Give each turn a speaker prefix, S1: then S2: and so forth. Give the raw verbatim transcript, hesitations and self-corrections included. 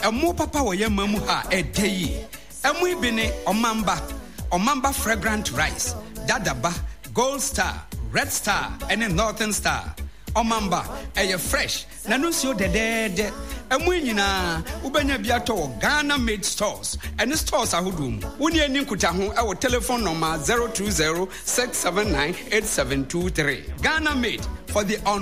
S1: Emo papa wo yema mu ha edeyi. Emo ibine omamba, omamba fragrant rice, dadaba, gold star, red star, and a northern star. Omamba, eye fresh, nanusio de de de. Emo nyina ubenya biato Ghana made stores, and the stores ahudum. Woni ani nkuta ho e wo telephone number zero two zero six seven nine eight seven two three. Ghana made for the on